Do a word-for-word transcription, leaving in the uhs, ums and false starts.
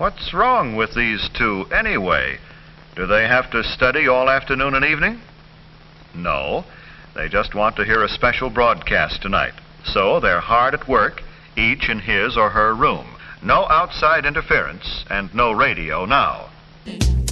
What's wrong with these two anyway? Do they have to study all afternoon and evening? No, they just want to hear a special broadcast tonight. So they're hard at work, each in his or her room. No outside interference and no radio now.